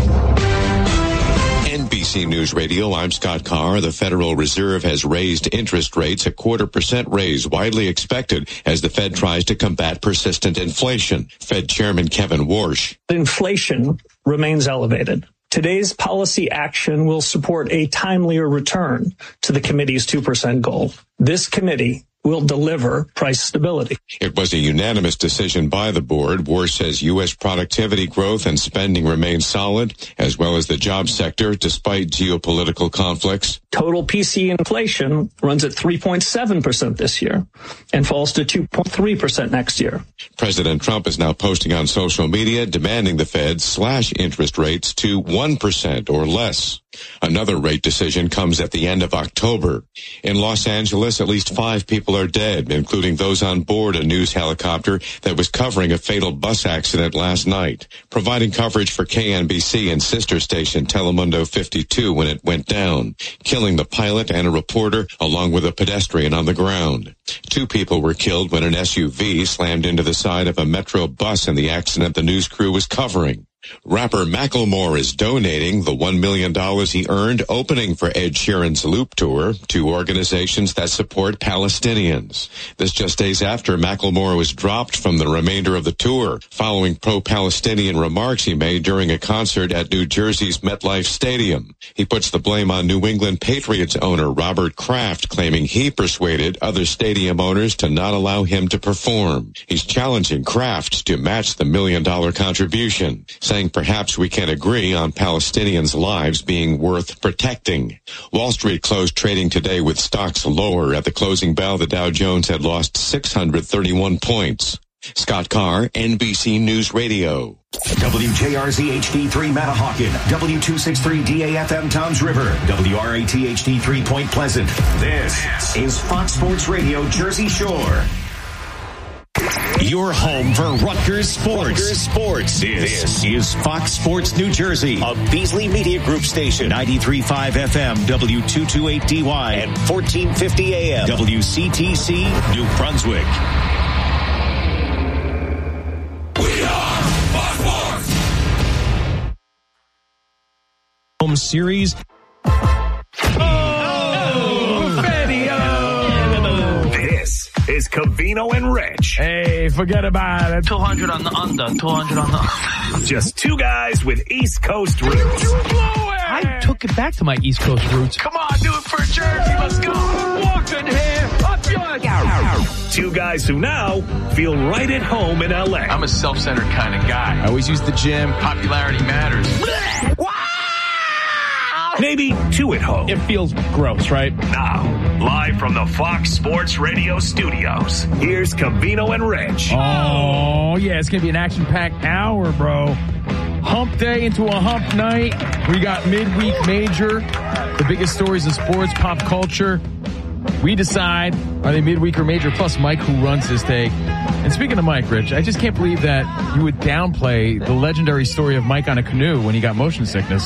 NBC News Radio, I'm Scott Carr. The Federal Reserve has raised interest rates, a 0.25% raise, widely expected as the Fed tries to combat persistent inflation. Fed Chairman Kevin Warsh. Inflation remains elevated. Today's policy action will support a timelier return to the committee's 2% goal. This committee will deliver price stability. It was a unanimous decision by the board. Warsh says U.S. productivity growth and spending remain solid, as well as the job sector, despite geopolitical conflicts. Total PCE inflation runs at 3.7% this year and falls to 2.3% next year. President Trump is now posting on social media demanding the Fed slash interest rates to 1% or less. Another rate decision comes at the end of October. In Los Angeles, at least 5 people are dead, including those on board a news helicopter that was covering a fatal bus accident last night, providing coverage for KNBC and sister station Telemundo 52 when it went down, killing the pilot and a reporter along with a pedestrian on the ground. 2 people were killed when an SUV slammed into the side of a Metro bus in the accident the news crew was covering. Rapper Macklemore is donating the $1 million he earned opening for Ed Sheeran's Loop Tour to organizations that support Palestinians. This just days after Macklemore was dropped from the remainder of the tour, following pro-Palestinian remarks he made during a concert at New Jersey's MetLife Stadium. He puts the blame on New England Patriots owner Robert Kraft, claiming he persuaded other stadium owners to not allow him to perform. He's challenging Kraft to match the $1 million contribution, saying perhaps we can agree on Palestinians' lives being worth protecting. Wall Street closed trading today with stocks lower. At the closing bell, the Dow Jones had lost 631 points. Scott Carr, NBC News Radio. WJRZ HD3 Matahawkin, W263 DAFM Toms River, WRAT HD3 Point Pleasant. This is Fox Sports Radio Jersey Shore. Your home for Rutgers Sports. This is Fox Sports New Jersey, A Beasley Media Group station, 93.5 FM, W228DY, and 1450 AM, WCTC, New Brunswick. We are Fox Sports! Home series. Is Covino and Rich. Hey, forget about it. 200 on the under, 200 on the under. Just 2 guys with East Coast roots. I took it back to my East Coast roots. Come on, do it for Jersey. Let's go. Walking here. Up yours. 2 guys who now feel right at home in L.A. I'm a self-centered kind of guy. I always use the gym. Popularity matters. Maybe 2 at home. It feels gross, right? Now, live from the Fox Sports Radio studios, here's Covino and Rich. Oh, yeah, it's going to be an action-packed hour, bro. hump day into a hump night. We got midweek major, the biggest stories in sports, pop culture. We decide, are they midweek or major? Plus Mike, who runs his take. And speaking of Mike, Rich, I just can't believe that you would downplay the legendary story of Mike on a canoe when he got motion sickness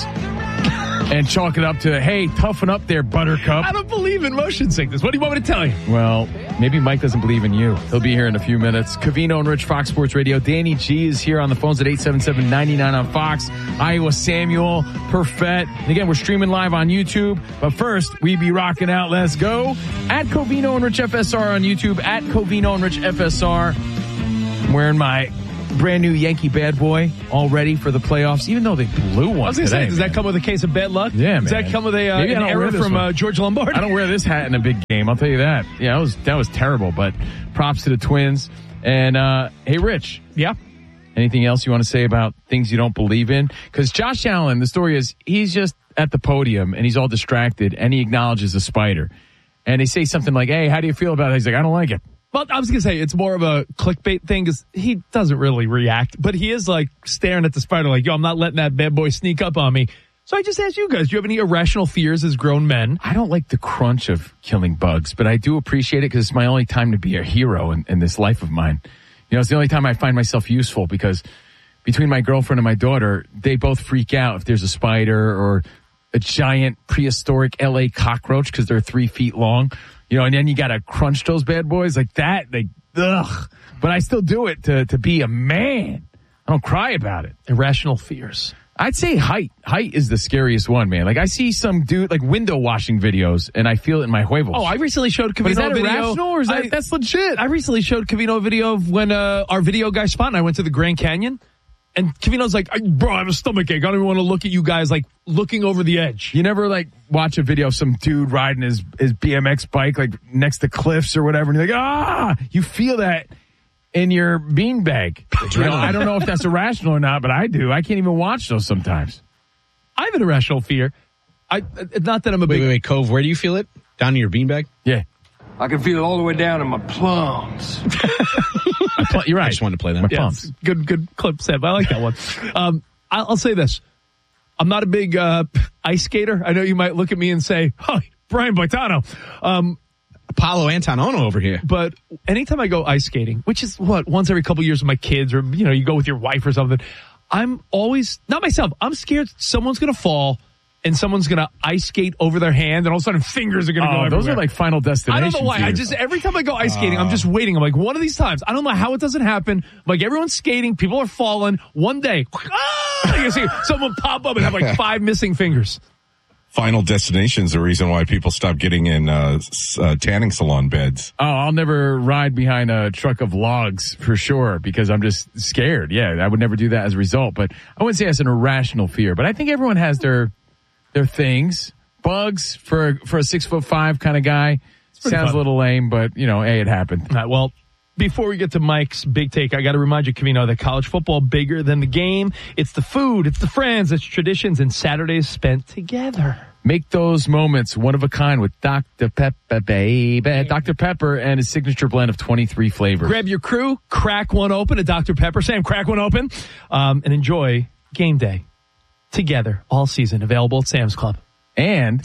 and chalk it up to, hey, toughen up there, Buttercup. I don't believe in motion sickness. What do you want me to tell you? Well, maybe Mike doesn't believe in you. He'll be here in a few minutes. Covino and Rich, Fox Sports Radio. Danny G is here on the phones at 877-99 on Fox. Iowa Samuel, Perfett. And again, we're streaming live on YouTube. But first, we be rocking out. Let's go. At Covino and Rich FSR on YouTube. At Covino and Rich FSR. I'm wearing my brand new Yankee bad boy, all ready for the playoffs, even though they blew one. I was going to say, does that come with a case of bad luck? Yeah, man. Does that come with an error from George Lombardi? I don't wear this hat in a big game, I'll tell you that. Yeah, that was terrible, but props to the Twins. And, hey, Rich. Yeah? Anything else you want to say about things you don't believe in? Because Josh Allen, the story is, he's just at the podium, and he's all distracted, and he acknowledges a spider. And they say something like, hey, how do you feel about it? He's like, I don't like it. Well, I was going to say, it's more of a clickbait thing because he doesn't really react, but he is like staring at the spider like, yo, I'm not letting that bad boy sneak up on me. So I just asked you guys, do you have any irrational fears as grown men? I don't like the crunch of killing bugs, but I do appreciate it because it's my only time to be a hero in this life of mine. You know, it's the only time I find myself useful because between my girlfriend and my daughter, they both freak out if there's a spider or a giant prehistoric LA cockroach because they're 3 feet long. You know, and then you got to crunch those bad boys like that. Ugh. But I still do it to be a man. I don't cry about it. Irrational fears. I'd say height. Height is the scariest one, man. Like I see some dude like window washing videos and I feel it in my huevos. Oh, I recently showed Covino is that a video. Irrational or is that's legit? I recently showed Covino a video of when our video guy Spot and I went to the Grand Canyon. And Covino's like, bro, I have a stomachache. I don't even want to look at you guys like looking over the edge. You never like watch a video of some dude riding his BMX bike like next to cliffs or whatever. And you're like, you feel that in your beanbag. You know, I don't know if that's irrational or not, but I do. I can't even watch those sometimes. I have an irrational fear. Not that I'm a big... Wait, Cove, where do you feel it? Down in your beanbag? Yeah. I can feel it all the way down in my plums. You're right. I just wanted to play that. Yes, good clip, Seb. I like that one. I'll say this. I'm not a big ice skater. I know you might look at me and say, oh, Brian Boitano. Apollo Antonono over here. But anytime I go ice skating, which is once every couple of years with my kids or, you know, you go with your wife or something, I'm always, not myself, I'm scared someone's going to fall and someone's going to ice skate over their hand and all of a sudden fingers are going to go everywhere. Those are like Final Destination. I don't know why. Every time I go ice skating, I'm just waiting. I'm like, one of these times, I don't know how it doesn't happen. Like everyone's skating, people are falling. One day, you see someone pop up and have like 5 missing fingers. Final Destination's the reason why people stop getting in tanning salon beds. Oh, I'll never ride behind a truck of logs for sure because I'm just scared. Yeah, I would never do that as a result. But I wouldn't say that's an irrational fear. But I think everyone has their things. Bugs for a 6'5" kind of guy sounds a little lame, but you know, hey, it happened. All right, well, before we get to Mike's big take, I got to remind you, Covino, that college football bigger than the game. It's the food, it's the friends, it's traditions, and Saturdays spent together. Make those moments one of a kind with Dr. Pepper, baby. Dr. Pepper and his signature blend of 23 flavors. Grab your crew, crack one open at Dr. Pepper. Sam, crack one open, and enjoy game day together all season. Available at Sam's Club. And,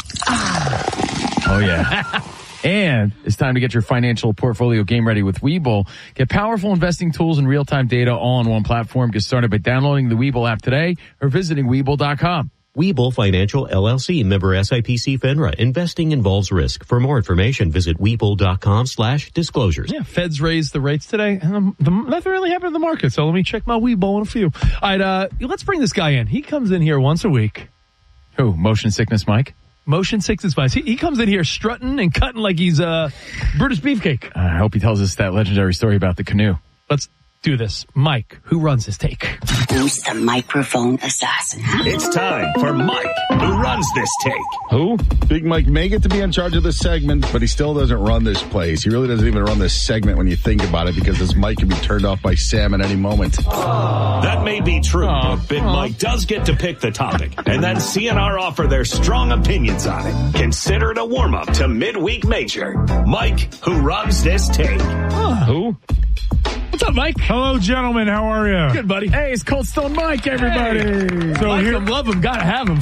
oh yeah. And it's time to get your financial portfolio game ready with Webull. Get powerful investing tools and real-time data all on one platform. Get started by downloading the Webull app today or visiting Webull.com. Webull Financial LLC, member SIPC FINRA. Investing involves risk. For more information, visit Webull.com/disclosures. Yeah, Feds raised the rates today, and nothing really happened in the market, so let me check my Webull in a few. All right, let's bring this guy in. He comes in here once a week. Who? Motion Sickness Mike? Motion sickness Mike. He comes in here strutting and cutting like he's Brutus Beefcake. I hope he tells us that legendary story about the canoe. Let's do this. Mike, who runs his take? Who's the microphone assassin? It's time for Mike, who runs this take. Who? Big Mike may get to be in charge of this segment, but he still doesn't run this place. He really doesn't even run this segment when you think about it, because this mic can be turned off by Sam at any moment. That may be true, but Big Mike does get to pick the topic, and then CNR offer their strong opinions on it. Consider it a warm-up to midweek major. Mike, who runs this take. Who? What's up, Mike? Hello, gentlemen. How are you? Good, buddy. Hey, it's Cold Stone Mike, everybody. Hey. So like him, love him, gotta have him.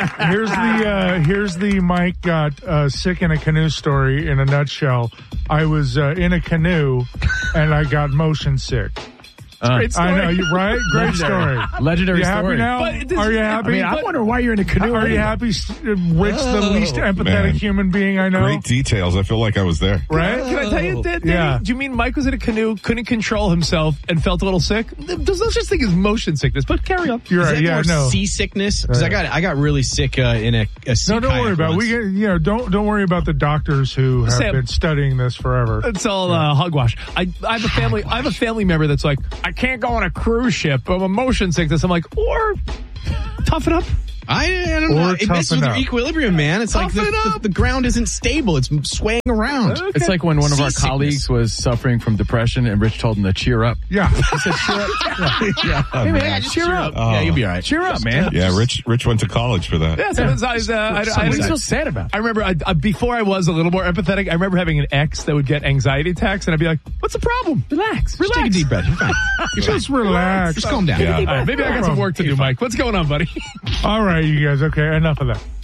Here's the Mike got sick in a canoe story in a nutshell. I was in a canoe and I got motion sick. Great story. I know, you right? Great story. Legendary you story. Happy now? Are you happy? I wonder why you're in a canoe. Are you happy? Rich, the least empathetic human being I know. Great details. I feel like I was there. Right? Can I tell you that? Yeah. Do you mean Mike was in a canoe, couldn't control himself, and felt a little sick? There's no such thing as motion sickness, but carry on. You're right. Is that more seasickness? Because I got really sick in a sea. No, don't worry about it. Don't worry about the doctors who have been studying this forever. It's all hogwash. I have a family. I have a family member that's like, I can't go on a cruise ship. I'm a motion sickness. I'm like, or tough it up. I don't know. It messes with your equilibrium, man. It's like the ground isn't stable. It's swaying around. Okay. It's like when one of our colleagues was suffering from depression and Rich told him to cheer up. Yeah. He said, cheer up. Yeah. Hey, man, cheer up. Yeah, you'll be all right. Cheer up, man. Yeah, Rich went to college for that. Yeah, so what are you so sad about? I remember before I was a little more empathetic, I remember having an ex that would get anxiety attacks, and I'd be like, what's the problem? Relax. Just take a deep breath. Just relax. Just calm down. Yeah. Right, maybe I got some work to do, Mike. What's going on, buddy? All right, you guys. Okay, enough of that.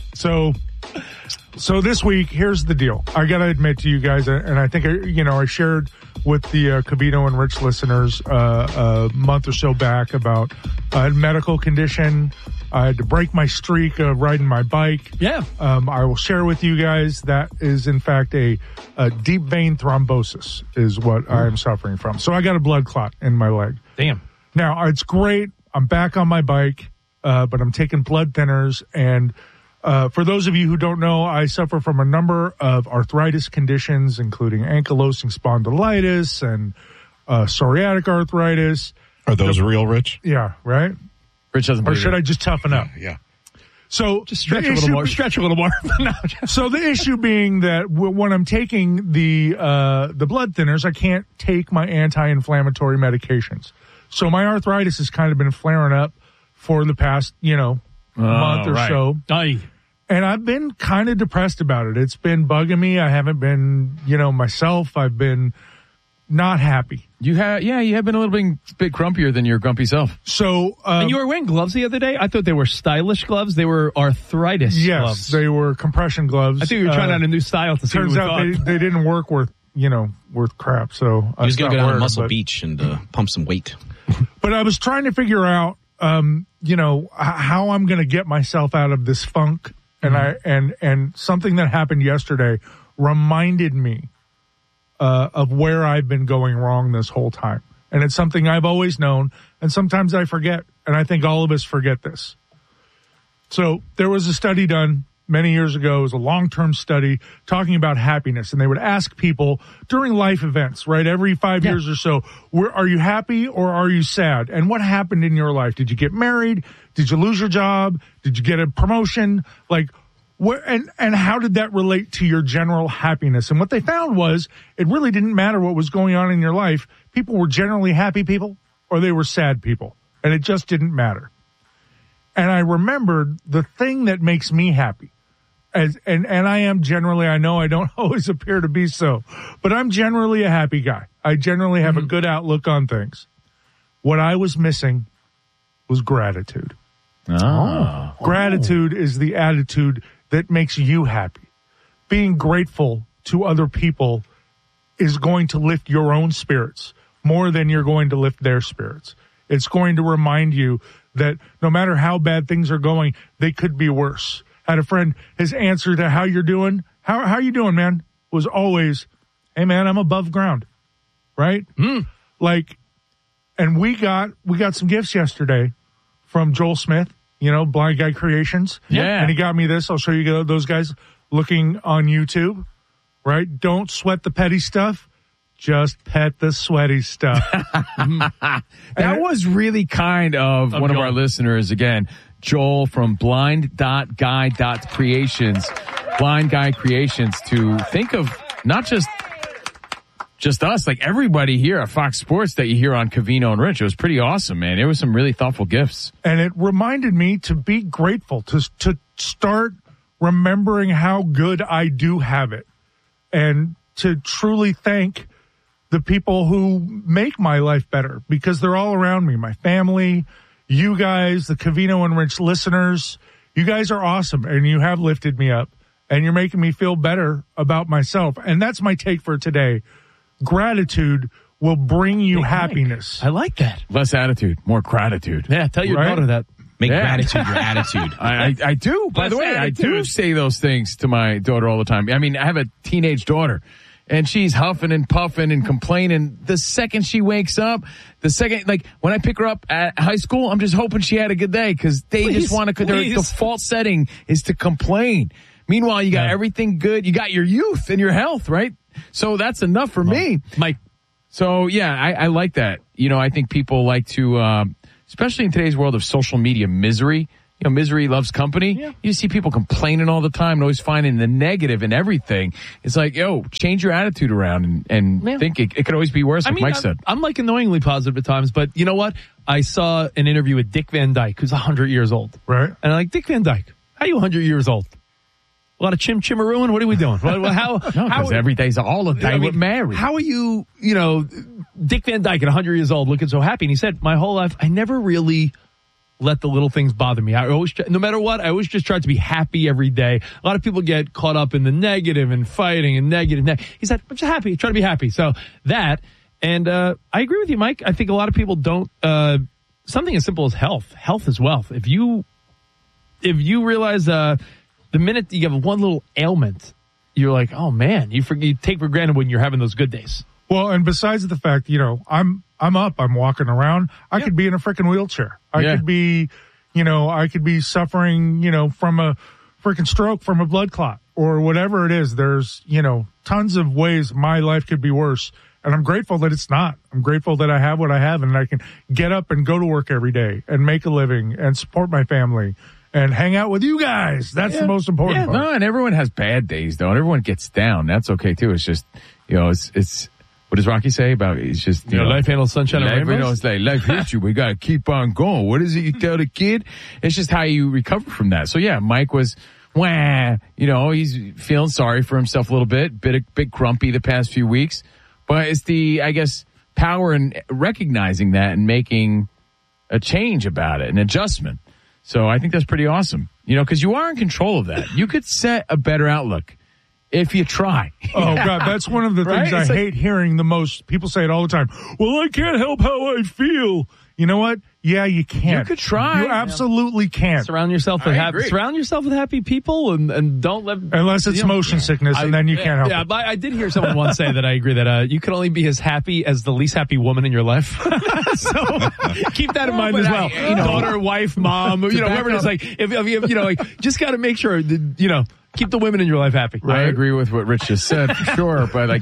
So this week, here's the deal. I got to admit to you guys, and I think, I shared with the Covino and Rich listeners a month or so back about a medical condition. I had to break my streak of riding my bike. Yeah. I will share with you guys that is, in fact, a deep vein thrombosis is what I am suffering from. So I got a blood clot in my leg. Damn. Now, it's great. I'm back on my bike, but I'm taking blood thinners. And for those of you who don't know, I suffer from a number of arthritis conditions, including ankylosing spondylitis and psoriatic arthritis. Are those real, Rich? Yeah, right? Rich doesn't. Or should I just toughen up? Yeah. So just stretch a little more. Stretch a little more. So the issue being that when I'm taking the blood thinners, I can't take my anti-inflammatory medications. So my arthritis has kind of been flaring up for the past, month or so. Aye. And I've been kind of depressed about it. It's been bugging me. I haven't been, myself. I've been not happy. You have been a little bit grumpier than your grumpy self. So, and you were wearing gloves the other day? I thought they were stylish gloves. They were arthritis gloves. Yes, they were compression gloves. I think you were trying out a new style to see turns what we out thought. they didn't work worth crap. So he was going to go down to Muscle Beach and pump some weight. But I was trying to figure out, how I'm going to get myself out of this funk. And something that happened yesterday reminded me of where I've been going wrong this whole time. And it's something I've always known, and sometimes I forget, and I think all of us forget this. So there was a study done many years ago. It was a long-term study talking about happiness, and they would ask people during life events, right, every 5 years or so, are you happy or are you sad? And what happened in your life? Did you get married? Did you lose your job? Did you get a promotion? Like, and how did that relate to your general happiness? And what they found was it really didn't matter what was going on in your life. People were generally happy people or they were sad people, and it just didn't matter. And I remembered the thing that makes me happy. And I am generally, I know I don't always appear to be so, but I'm generally a happy guy. I generally have a good outlook on things. What I was missing was gratitude. Oh. Gratitude is the attitude that makes you happy. Being grateful to other people is going to lift your own spirits more than you're going to lift their spirits. It's going to remind you that no matter how bad things are going, they could be worse. I had a friend, his answer to how you're doing, how you doing, man, was always, hey, man, I'm above ground, right? And we got some gifts yesterday from Joel Smith, Blind Guy Creations. Yeah. And he got me this. I'll show you those guys looking on YouTube, right? Don't sweat the petty stuff. Just pet the sweaty stuff. That was really kind of one of our listeners, again, Joel from blind.guy.creations, Blind Guy Creations, to think of not just us, like everybody here at Fox Sports that you hear on Covino and Rich. It was pretty awesome, man. There was some really thoughtful gifts. And it reminded me to be grateful, to start remembering how good I do have it, and to truly thank the people who make my life better because they're all around me. My family, you guys, the Covino and Rich listeners, you guys are awesome and you have lifted me up and you're making me feel better about myself. And that's my take for today. Gratitude will bring you happiness. I like that. Less attitude, more gratitude. Yeah, tell your daughter that. Make gratitude your attitude. I do. By the way, I do say those things to my daughter all the time. I mean, I have a teenage daughter, and she's huffing and puffing and complaining. The second she wakes up, like when I pick her up at high school, I'm just hoping she had a good day because they just want to, their default setting is to complain. Meanwhile, you got everything good. You got your youth and your health, right? So that's enough for me. Mike. So, yeah, I like that. You know, I think people like to, especially in today's world of social media misery, you know, misery loves company. Yeah. You see people complaining all the time and always finding the negative in everything. It's like, yo, change your attitude around and think it could always be worse, like Mike said. I'm like annoyingly positive at times, but you know what? I saw an interview with Dick Van Dyke, who's 100 years old. Right. And I'm like, Dick Van Dyke, how are you 100 years old? A lot of chimchimarooing? What are we doing? Because every day's a holiday with Mary. How are you, Dick Van Dyke at 100 years old looking so happy? And he said, my whole life, I never really let the little things bother me. I always, no matter what, I always just tried to be happy every day. A lot of people get caught up in the negative and fighting and negative. He said, I'm just happy, try to be happy. So that, and I agree with you, Mike. I think a lot of people don't, something as simple as health. Health is wealth. If you realize, the minute you have one little ailment, you're like, oh man, you take for granted when you're having those good days. Well, and besides the fact, I'm up, I'm walking around. I could be in a freaking wheelchair. I could be, I could be suffering, from a freaking stroke, from a blood clot or whatever it is. There's, tons of ways my life could be worse. And I'm grateful that it's not. I'm grateful that I have what I have and I can get up and go to work every day and make a living and support my family. And hang out with you guys. That's the most important part. No, and everyone has bad days, though. And everyone gets down. That's okay, too. It's just, it's what does Rocky say about it's just, life handles sunshine and rainbows? It's like, life hits you. We got to keep on going. What is it you tell the kid? It's just how you recover from that. So, yeah, Mike was, he's feeling sorry for himself a little bit. Bit grumpy the past few weeks. But it's the, I guess, power in recognizing that and making a change about it, an adjustment. So I think that's pretty awesome, because you are in control of that. You could set a better outlook if you try. Oh, God, that's one of the things I hate hearing the most. People say it all the time. Well, I can't help how I feel. You know what? Yeah, you can. You could try. You absolutely can. Surround yourself with happy people and don't let... Unless it's motion sickness, and then you can't help it. Yeah, I did hear someone once say that I agree that you can only be as happy as the least happy woman in your life. So keep that in mind as well. Daughter, wife, mom, whoever it is. Like, if just got to make sure that, keep the women in your life happy. Right? I agree with what Rich just said, for sure. But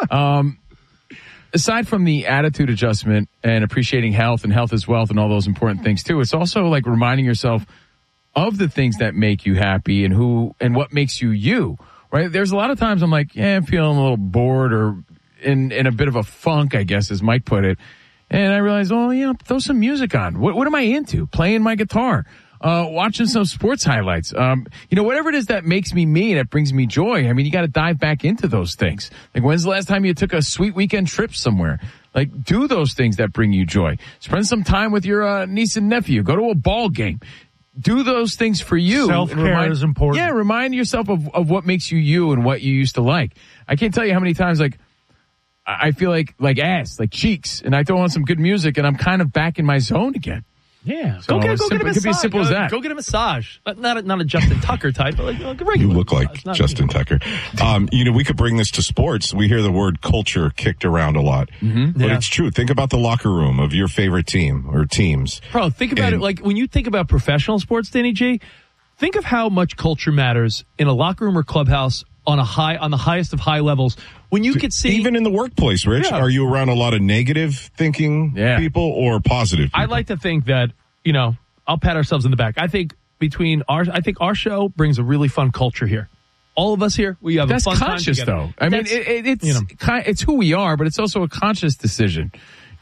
aside from the attitude adjustment and appreciating health and health is wealth and all those important things too, it's also like reminding yourself of the things that make you happy and what makes you you, right? There's a lot of times I'm like, I'm feeling a little bored or in a bit of a funk, I guess, as Mike put it. And I realized, throw some music on. What am I into? Playing my guitar. Watching some sports highlights, whatever it is that makes me me, that brings me joy. I mean, you got to dive back into those things. Like, when's the last time you took a sweet weekend trip somewhere? Like, do those things that bring you joy. Spend some time with your niece and nephew. Go to a ball game. Do those things for you. Self-care is important. Yeah, remind yourself of what makes you you and what you used to like. I can't tell you how many times, I feel like ass, like cheeks, and I throw on some good music, and I'm kind of back in my zone again. Yeah, so go get a massage. It could be as simple as that. Go get a massage. Not a Justin Tucker type, but like a regular. You look like Justin Tucker. We could bring this to sports. We hear the word culture kicked around a lot, but it's true. Think about the locker room of your favorite team or teams. Bro, think about it. Like when you think about professional sports, Danny G, think of how much culture matters in a locker room or clubhouse on the highest of high levels. When you could see, even in the workplace, Rich, are you around a lot of negative thinking people or positive people? I like to think that, I'll pat ourselves in the back. I think our show brings a really fun culture here. All of us here, we have a fun time together. Though. I mean, it's who we are, but it's also a conscious decision.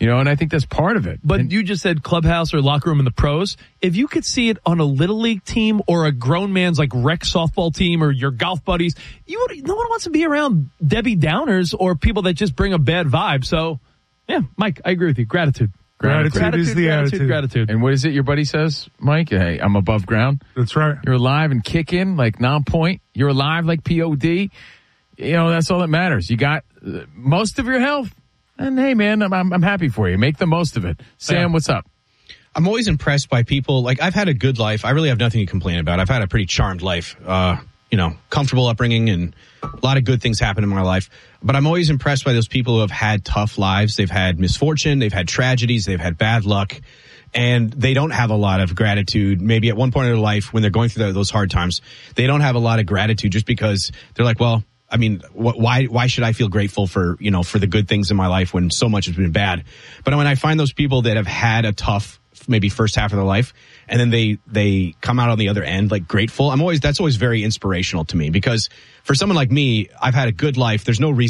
You know, and I think that's part of it. But you just said clubhouse or locker room in the pros. If you could see it on a little league team or a grown man's like rec softball team or your golf buddies, no one wants to be around Debbie Downers or people that just bring a bad vibe. So, yeah, Mike, I agree with you. Gratitude. Gratitude is the attitude. Gratitude. And what is it your buddy says, Mike? Hey, I'm above ground. That's right. You're alive and kicking like non-point. You're alive like POD. You know, that's all that matters. You got most of your health. And hey, man, I'm happy for you. Make the most of it. Sam, what's up? I'm always impressed by people. Like, I've had a good life. I really have nothing to complain about. I've had a pretty charmed life. Comfortable upbringing and a lot of good things happen in my life. But I'm always impressed by those people who have had tough lives. They've had misfortune. They've had tragedies. They've had bad luck. And they don't have a lot of gratitude. Maybe at one point in their life when they're going through those hard times, they don't have a lot of gratitude just because they're like, well, I mean, why should I feel grateful for the good things in my life when so much has been bad? But when I find those people that have had a tough, maybe first half of their life, and then they come out on the other end like grateful, that's always very inspirational to me, because for someone like me, I've had a good life. There's no reason